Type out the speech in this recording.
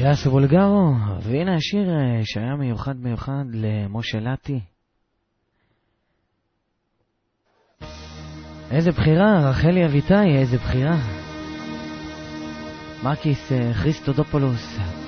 לסו בולגרו, והנה השיר שהיה מיוחד למשה לטי. איזה בחירה, רחלי אביטאי, איזה בחירה. מרקיס כריסטודופולוס.